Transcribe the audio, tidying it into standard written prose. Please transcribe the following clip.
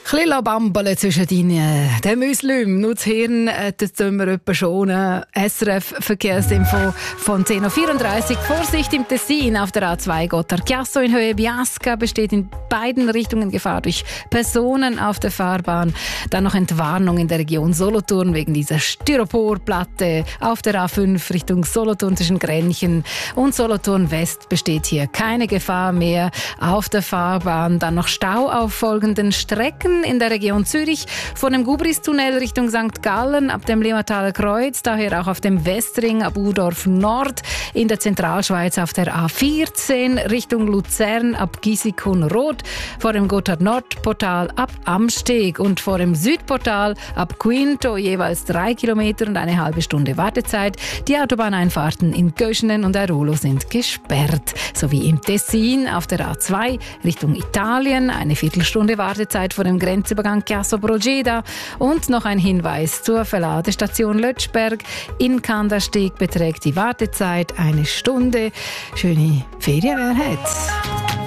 bisschen bambeln zwischen den Muslimen. Nur das Hirn, das tun wir etwa schon. SRF-Verkehrsinfo von 10.34 Uhr. Vorsicht im Tessin auf der A2 Gotthard-Chiasso in Höhe Biasca besteht in beiden Richtungen Gefahr durch Personen auf der Fahrbahn. Dann noch Entwarnung in der Region Solothurn wegen dieser Styroporplatte. Auf der A5 Richtung Solothurn zwischen Grenchen und Solothurn West besteht hier keine Gefahr mehr auf der Fahrbahn. Dann noch Stau auf folgenden Strecken in der Region Zürich von dem Gubristunnel Richtung St. Gallen ab dem Limataler Kreuz, daher auch auf dem Westring ab Udorf Nord, in der Zentralschweiz auf der A14 Richtung Luzern ab Gisikun-Roth, vor dem Gotthard-Nord-Portal ab Amsteg und vor dem Südportal ab Quinto jeweils 3 Kilometer und eine halbe Stunde Wartezeit. Die Autobahneinfahrten in Göschenen und Airolo sind gesperrt. Sowie im Tessin auf der A2 Richtung Italien eine Viertelstunde Wartezeit vor dem Grenzübergang Chiasso-Brogeda und noch ein Hinweis zur Verladestation Lötschberg. In Kandersteg beträgt die Wartezeit 1 Stunde. Schöne Ferien, wer hat's?